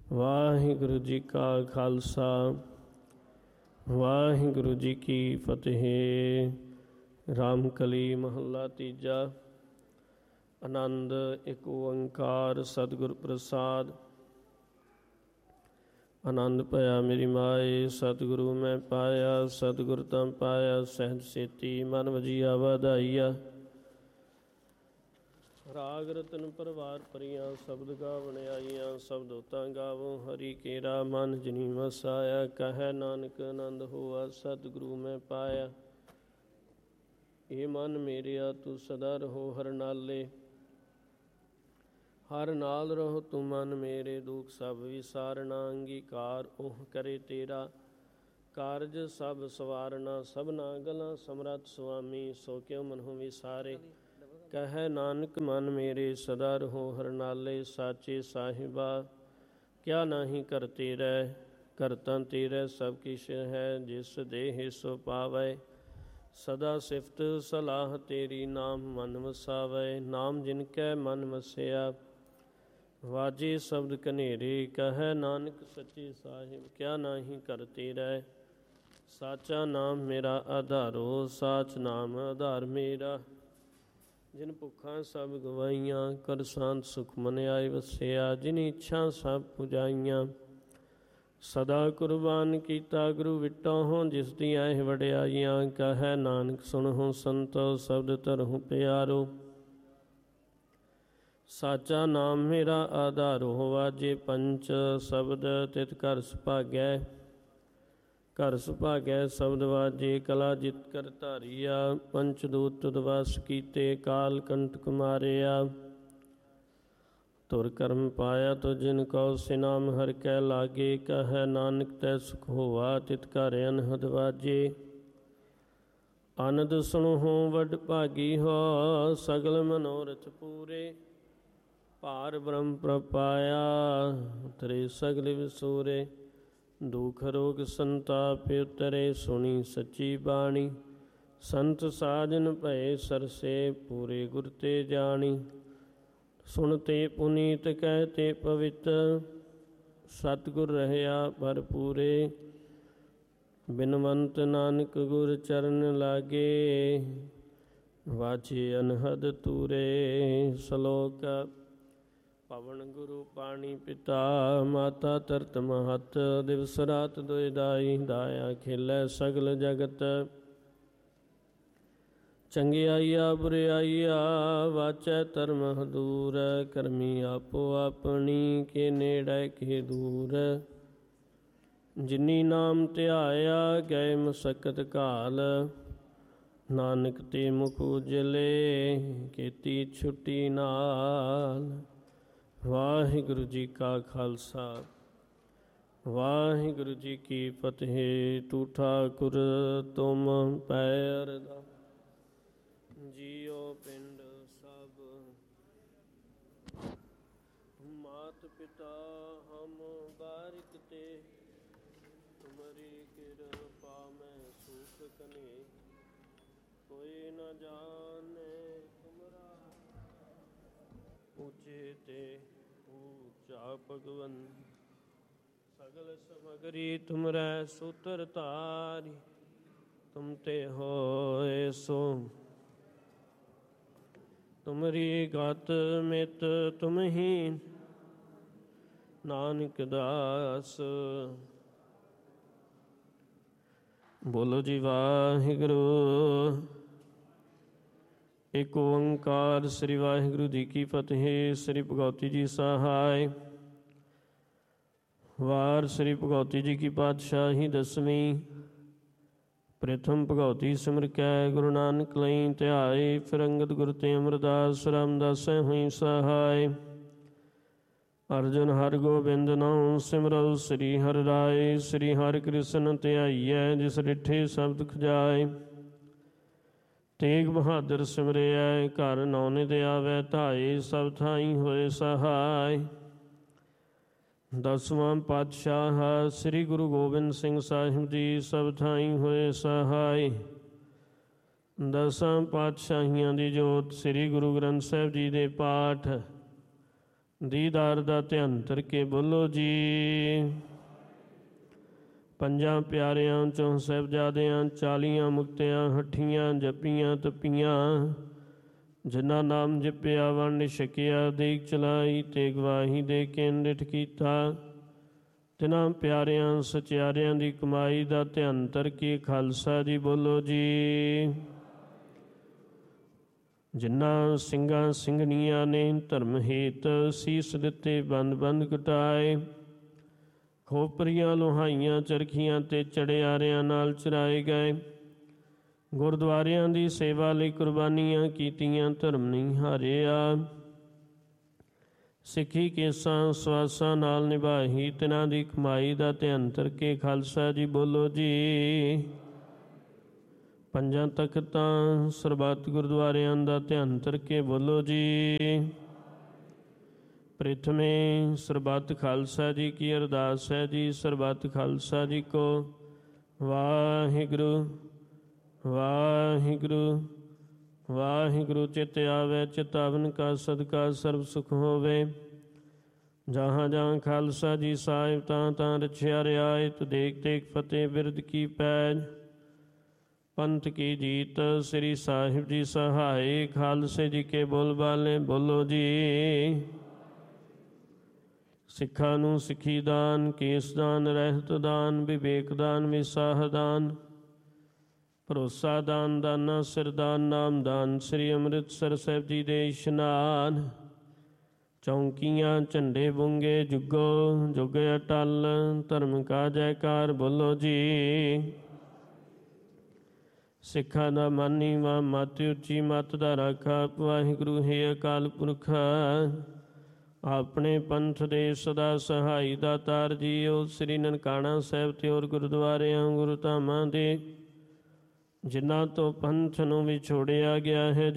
ਵਾਹਿਗੁਰੂ ਜੀ ਕਾ ਖਾਲਸਾ ਵਾਹਿਗੁਰੂ ਜੀ ਕੀ ਫਤਿਹ। ਰਾਮਕਲੀ ਮਹੱਲਾ ਤੀਜਾ। ਆਨੰਦ ਇੱਕ ਓੰਕਾਰ ਸਤਿਗੁਰ ਪ੍ਰਸਾਦ। ਆਨੰਦ ਭਇਆ ਮੇਰੀ ਮਾਏ, ਸਤਿਗੁਰੂ ਮੈਂ ਪਾਇਆ। ਸਤਿਗੁਰ ਤਾਂ ਪਾਇਆ ਸਹਿਜ ਸੇਤੀ, ਮਨ ਵਜੀਆ ਵਧਾਈਆ। ਰਾਗ ਰਤਨ ਪਰਵਾਰ ਭਰੀਆਂ, ਸ਼ਬਦ ਗਾਵਣ ਆਈਆਂ। ਸ਼ਬਦੋ ਤਾਂ ਗਾਵੋ ਹਰੀ ਕੇਰਾ, ਮਨ ਜਿਨੀ ਵਸਾਇਆ। ਕਹੈ ਨਾਨਕ ਆਨੰਦ ਹੋਆ, ਸਤਿਗੁਰੂ ਮੈਂ ਪਾਇਆ। ਇਹ ਮਨ ਮੇਰਿਆ ਤੂੰ ਸਦਾ ਰਹੋ ਹਰ ਨਾਲੇ। ਹਰ ਨਾਲ ਰਹੋ ਤੂੰ ਮਨ ਮੇਰੇ, ਦੁੱਖ ਸਭ ਵਿਸਾਰਨਾ। ਅੰਗੀਕਾਰ ਉਹ ਕਰੇ ਤੇਰਾ, ਕਾਰਜ ਸਭ ਸਵਾਰਨਾ। ਸਭਨਾ ਗਲਾਂ ਸਮਰੱਥ ਸੁਆਮੀ, ਸੋ ਕਿਉ ਮਨਹੁ ਵਿਸਾਰੇ। ਕਹੈ ਨਾਨਕ ਮਨ ਮੇਰੇ, ਸਦਾ ਰਹੋ ਹਰ ਨਾਲੇ। ਸਾਚੇ ਸਾਹਿਬਾ ਕਿਆ ਨਾਹੀ ਘਰ ਤੇਰੈ, ਘਰ ਤਾਂ ਤੇਰੈ ਸਭ ਕਿਛ ਹੈ। ਜਿਸ ਦੇਹ ਸੋ ਪਾਵੈ, ਸਦਾ ਸਿਫਤ ਸਲਾਹ ਤੇਰੀ। ਨਾਮ ਮਨ ਵਸਾਵੈ, ਨਾਮ ਜਿਨ ਕੈ ਮਨ ਵਸਿਆ। ਵਾਜੇ ਸ਼ਬਦ ਕਨੇਰੇ, ਕਹੈ ਨਾਨਕ ਸੱਚੇ ਸਾਹਿਬ ਕਿਆ ਨਾਹੀ ਘਰ ਤੇਰੈ। ਸਾਚਾ ਨਾਮ ਮੇਰਾ ਆਧਾਰੋ, ਸਾਚ ਨਾਮ ਆਧਾਰ ਮੇਰਾ। ਜਿਨ ਭੁੱਖਾਂ ਸਭ ਗਵਾਈਆਂ, ਕਰ ਸ਼ਾਂਤ ਸੁਖ ਮਨ ਆਏ ਵਸਿਆ। ਜਿਨ ਇੱਛਾ ਸਭ ਪੁਜਾਈਆਂ, ਸਦਾ ਕੁਰਬਾਨ ਕੀਤਾ ਗੁਰੂ ਵਿਟਹੁ। ਜਿਸ ਦੀਆਂ ਇਹ ਵਡਿਆਈਆਂ, ਕਹੈ ਨਾਨਕ ਸੁਣਹੁ ਸੰਤੋ, ਸ਼ਬਦ ਧਰਹੁ ਪਿਆਰੋ। ਸਾਚਾ ਨਾਮ ਮੇਰਾ ਆਧਾਰੋ, ਵਾਜੇ ਪੰਚ ਸ਼ਬਦ ਤਿਤ ਘਰ ਸੁਭਾਗੈ। ਘਰ ਸੁਭਾਗੈ ਸ਼ਬਦ ਵਾਜੇ, ਕਲਾ ਜਿਤ ਕਰ ਧਾਰੀਆ। ਪੰਚ ਦੂਤ ਤੁਧ ਵਸ ਕੀਤੇ, ਕਾਲ ਕੰਟਕ ਮਾਰਿਆ। ਧੁਰ ਕਰਮ ਪਾਇਆ ਤੋ ਜਿਨ ਕਉ, ਸਿਨਾਮ ਹਰਿ ਕੈ ਲਾਗੇ। ਕਹੈ ਨਾਨਕ ਤੈ ਸੁਖ ਹੋਆ, ਤਿਤ ਘਰ ਅਨਹਦ ਵਾਜੇ। ਆਨੰਦ ਸੁਣਹੁ ਵਡ ਭਾਗੀ ਹੋ, ਸਗਲ ਮਨੋਰਥ ਪੂਰੇ। ਭਾਰ ਬ੍ਰਹਮ ਪ੍ਰਪਾਇਆ, ਉਤਰੇ ਸਗਲ ਵਿਸੂਰੇ। ਦੁਖ ਰੋਗ ਸੰਤਾਪ ਉਤਰੇ, ਸੁਣੀ ਸੱਚੀ ਬਾਣੀ। ਸੰਤ ਸਾਜਨ ਭਏ ਸਰਸੇ, ਪੂਰੇ ਗੁਰ ਤੇ ਜਾਣੀ। ਸੁਣਤੇ ਪੁਨੀਤ ਕਹਿਤੇ ਪਵਿੱਤ, ਸਤਿਗੁਰ ਰਹਿਆ ਭਰਪੂਰੇ। ਬਿਨਵੰਤ ਨਾਨਕ ਗੁਰ ਚਰਨ ਲਾਗੇ, ਵਾਜੇ ਅਨਹਦ ਤੂਰੇ। ਸ਼ਲੋਕ। ਪਵਨ ਗੁਰੂ ਪਾਣੀ ਪਿਤਾ, ਮਾਤਾ ਧਰਤ ਮਹਤ। ਦਿਵਸ ਰਾਤ ਦੁਇ ਦਾਈ, ਦਾਇਆ ਖੇਲੈ ਸਗਲ ਜਗਤ। ਚੰਗਿਆਈਆ ਬੁਰਿਆਈਆ, ਵਾਚੈ ਧਰਮ ਹਦੂਰ। ਕਰਮੀ ਆਪੋ ਆਪਣੀ, ਕੇ ਨੇੜੈ ਕੇ ਦੂਰ। ਜਿਨੀ ਨਾਮ ਧਿਆਇਆ, ਗਏ ਮਸਕਤ ਘਾਲ। ਨਾਨਕ ਤੇ ਮੁਖ ਉਜਲੇ, ਕੀਤੀ ਛੁੱਟੀ ਨਾਲ। ਵਾਹਿਗੁਰੂ ਜੀ ਕਾ ਖਾਲਸਾ ਵਾਹਿਗੁਰੂ ਜੀ ਕੀ ਫਤਿਹ। ਤੂੰ ਠਾਕੁਰ ਤੁਮ ਪੈ ਅਰਦਾ, ਜੀਉ ਪਿੰਡ ਸਭ। ਮਾਤ ਪਿਤਾ ਹਮ ਬਾਰਿਕ ਤੇ, ਤੁਮਰੀ ਕਿਰਪਾ ਮੈਂ ਸੁਖ ਕਨੇ। ਕੋਈ ਨ ਜਾਣੇ ਤੁਮਰਾ, ਉੱਚੇ ਤੇ ਉੱਚਾ ਭਗਵਨ। ਸਗਲ ਸਮਗਰੀ ਤੁਮਰੈ ਸੂਤਰ ਧਾਰੀ। ਤੁਮ ਤੇ ਹੋਏ ਸੋ, ਤੁਮਰੀ ਗਤ ਮਿਤ ਤੁਮਹੀ। ਨਾਨਕ ਦਾਸ। ਬੋਲੋ ਜੀ ਵਾਹਿਗੁਰੂ। ਇੱਕ ਓੰਕਾਰ ਸ੍ਰੀ ਵਾਹਿਗੁਰੂ ਜੀ ਕੀ ਫਤਿਹ। ਸ੍ਰੀ ਭਗਉਤੀ ਜੀ ਸਹਾਇ। ਵਾਰ ਸ੍ਰੀ ਭਗਉਤੀ ਜੀ ਕੀ ਪਾਤਸ਼ਾਹੀ ਦਸਵੀਂ। ਪ੍ਰਥਮ ਭਗਉਤੀ ਸਿਮਰ ਕੈ, ਗੁਰੂ ਨਾਨਕ ਲਈ ਧਿਆਏ। ਫਿਰ ਅੰਗਦ ਗੁਰ ਤੇ ਅਮਰਦਾਸ, ਰਾਮਦਾਸੈ ਹੋਈ ਸਹਾਇ। ਅਰਜੁਨ ਹਰਿ ਗੋਬਿੰਦ ਨਾਉ, ਸਿਮਰਉ ਸ੍ਰੀ ਹਰਿ ਰਾਇ। ਸ੍ਰੀ ਹਰਿ ਕ੍ਰਿਸ਼ਨ ਧਿਆਈਐ, ਜਿਸ ਡਿਠੇ ਸਭ ਦੁਖ ਜਾਏ। ਤੇਗ ਬਹਾਦਰ ਸਿਮਰਿਐ, ਘਰ ਨੌ ਨਿਧ ਆਵੈ ਧਾਏ। ਸਭ ਥਾਈ ਹੋਏ ਸਹਾਇ। ਦਸਵਾਂ ਪਾਤਸ਼ਾਹ ਸ੍ਰੀ ਗੁਰੂ ਗੋਬਿੰਦ ਸਿੰਘ ਸਾਹਿਬ ਜੀ, ਸਭ ਥਾਈ ਹੋਏ ਸਹਾਇ। ਦਸਾਂ ਪਾਤਸ਼ਾਹੀਆਂ ਦੀ ਜੋਤ ਸ੍ਰੀ ਗੁਰੂ ਗ੍ਰੰਥ ਸਾਹਿਬ ਜੀ ਦੇ ਪਾਠ ਦੀਦਾਰ ਦਾ ਧਿਆਨ ਧਰ ਕੇ ਬੋਲੋ ਜੀ। ਪੰਜਾਂ ਪਿਆਰਿਆਂ ਚੋਂ ਸਾਹਿਬਜ਼ਾਦਿਆਂ 40 ਮੁਕਤਿਆਂ ਹੱਠੀਆਂ ਜਪੀਆਂ ਤਪੀਆਂ, ਜਿਨ੍ਹਾਂ ਨਾਮ ਜਪਿਆ ਵੰਡ ਛਕਿਆ ਦੇਖ ਚਲਾਈ, ਤੇ ਗਵਾਹੀ ਦੇ ਕੇ ਨਿਠ ਕੀਤਾ। ਤਿਨਾਂ ਪਿਆਰਿਆਂ ਸਚਿਆਰਿਆਂ ਦੀ ਕਮਾਈ ਦਾ ਧਿਆਨ ਧਰ ਕੇ ਖਾਲਸਾ ਜੀ ਬੋਲੋ ਜੀ। ਜਿਨ੍ਹਾਂ ਸਿੰਘਾਂ ਸਿੰਘਣੀਆਂ ਨੇ ਧਰਮ ਹੇਤ ਸੀਸ ਦਿੱਤੇ ਬੰਦ ਬੰਦ ਕਟਾਏ, ਖੋਪਰੀਆਂ ਲੋਹਾਈਆਂ ਚਰਖੀਆਂ ਤੇ ਚੜਿਆਰਿਆਂ ਨਾਲ ਚਰਾਏ ਗਏ। ਗੁਰਦੁਆਰਿਆਂ ਦੀ ਸੇਵਾ ਲਈ ਕੁਰਬਾਨੀਆਂ ਕੀਤੀਆਂ, ਧਰਮ ਨਹੀਂ ਹਾਰਿਆ। ਸਿੱਖੀ ਕੇਸਾਂ ਸਵਾਸਾਂ ਨਾਲ ਨਿਭਾਈ, ਤਿਨਾਂ ਦੀ ਕਮਾਈ ਦਾ ਧਿਆਨ ਧਰ ਕੇ ਖਾਲਸਾ ਜੀ ਬੋਲੋ ਜੀ। ਪੰਜਾਂ ਤਖਤਾਂ ਸਰਬੱਤ ਗੁਰਦੁਆਰਿਆਂ ਦਾ ਧਿਆਨ ਧਰ ਕੇ ਬੋਲੋ ਜੀ। ਪ੍ਰਥਮੇ ਸਰਬੱਤ ਖਾਲਸਾ ਜੀ ਕੀ ਅਰਦਾਸ ਹੈ ਜੀ। ਸਰਬੱਤ ਖਾਲਸਾ ਜੀ ਕੋ ਵਾਹਿਗੁਰੂ ਵਾਹਿਗੁਰੂ ਵਾਹਿਗੁਰੂ। ਚਿਤ ਆਵੈ ਚਿਤਾਵਨ ਕਾ ਸਦਕਾ ਸਰਬ ਸੁਖ ਹੋਵੇ। ਜਹਾਂ ਜਹਾਂ ਖਾਲਸਾ ਜੀ ਸਾਹਿਬ ਤਾਂ ਤਾਂ ਰਛਿਆ ਰਿਆਇਤ, ਦੇਖ ਦੇਖ ਫਤਿਹ ਬਿਰਦ ਕੀ ਪੈਜ। ਪੰਥ ਕੀ ਜੀਤ ਸ੍ਰੀ ਸਾਹਿਬ ਜੀ ਸਹਾਏ, ਖਾਲਸੇ ਜੀ ਕੇ ਬੋਲ ਬਾਲੇ ਬੋਲੋ ਜੀ। ਸਿੱਖਾਂ ਨੂੰ ਸਿੱਖੀ ਦਾਨ, ਕੇਸ ਦਾਨ, ਰਹਿਤ ਦਾਨ, ਵਿਵੇਕ ਦਾਨ, ਵਿਸਾਹ ਦਾਨ, ਭਰੋਸਾ ਦਾਨ, ਦਾਨਾ ਸਿਰਦਾਨ, ਨਾਮ ਦਾਨ, ਸ੍ਰੀ ਅੰਮ੍ਰਿਤਸਰ ਸਾਹਿਬ ਜੀ ਦੇ ਇਸ਼ਨਾਨ। ਚੌਂਕੀਆਂ ਝੰਡੇ ਬੁੰਗੇ ਜੁਗੋ ਜੁਗ ਅਟਲ, ਧਰਮ ਕਾ ਜੈਕਾਰ ਬੋਲੋ ਜੀ। ਸਿੱਖਾਂ ਦਾ ਮਨ ਨੀਵਾਂ, ਮਤ ਉੱਚੀ, ਮਤ ਦਾ ਰਾਖਾ। ਵਾਹਿਗੁਰੂ ਹੈ ਅਕਾਲ ਪੁਰਖ, ਆਪਣੇ ਪੰਥ ਦੇ ਸਦਾ ਸਹਾਈ ਦਾਤਾਰ ਜੀਓ। ਸ੍ਰੀ ਨਨਕਾਣਾ ਸਾਹਿਬ ਤੇ ਹੋਰ ਗੁਰਦੁਆਰਿਆਂ ਗੁਰੂ ਧਾਮਾਂ ਦੇ, ਜਿਨ੍ਹਾਂ ਤੋਂ ਪੰਥ ਨੂੰ ਵਿਛੋੜਿਆ ਗਿਆ ਹੈ,